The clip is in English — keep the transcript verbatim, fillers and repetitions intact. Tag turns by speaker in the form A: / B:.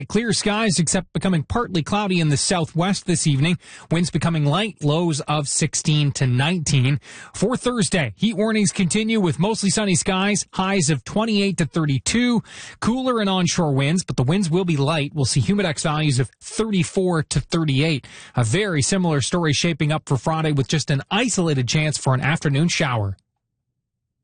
A: Clear skies, except becoming partly cloudy in the southwest this evening. Winds becoming light, lows of sixteen to nineteen. For Thursday, heat warnings continue with mostly sunny skies, highs of twenty-eight to thirty-two. Cooler and onshore winds, but the winds will be light. We'll see humidex values of thirty-four to thirty-eight. A very similar story shaping up for Friday with just an isolated chance for an afternoon shower.